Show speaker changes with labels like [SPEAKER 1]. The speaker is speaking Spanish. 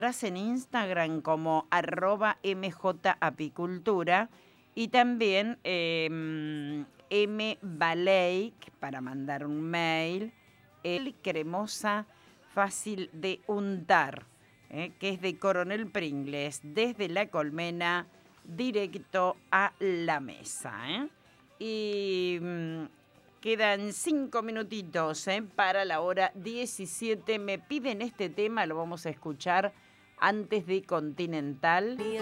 [SPEAKER 1] en Instagram como @mjapicultura y también mbaley para mandar un mail, el cremosa fácil de untar, que es de Coronel Pringles, desde la colmena directo a la mesa. Y quedan 5 minutitos para la hora 17. Me piden este tema, lo vamos a escuchar antes de Continental.